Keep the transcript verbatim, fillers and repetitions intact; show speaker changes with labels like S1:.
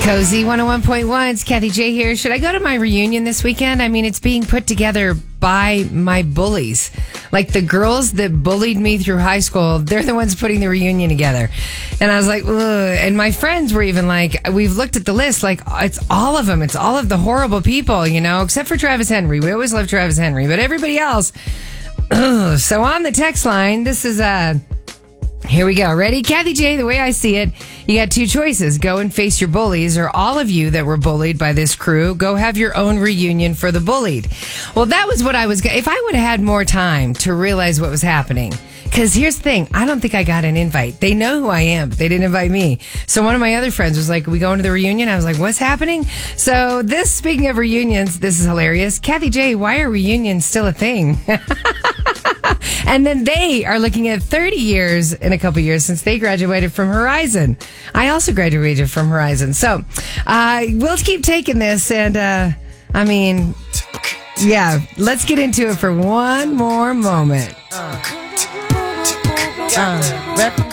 S1: Cozy one oh one point one. It's Kathy J here. Should I go to my reunion this weekend? I mean, it's being put together by my bullies. Like the girls that bullied me through high school, they're the ones putting the reunion together. And I was like, ugh. And my friends were even like, we've looked at the list, like it's all of them. It's all of the horrible people, you know, except for Travis Henry. We always love Travis Henry, but everybody else. Ugh. So on the text line, this is uh here we go. Ready? Kathy J, the way I see it, you got two choices. Go and face your bullies, or all of you that were bullied by this crew, go have your own reunion for the bullied. Well, that was what I was... If I would have had more time to realize what was happening... Because here's the thing, I don't think I got an invite. They know who I am, but they didn't invite me. So one of my other friends was like, we going to the reunion? I was like, what's happening? So this, speaking of reunions, this is hilarious. Kathy J, why are reunions still a thing? And then they are looking at thirty years in a couple years since they graduated from Horizon. I also graduated from Horizon. So uh, we'll keep taking this. And uh, I mean, yeah, let's get into it for one more moment. Uh, uh,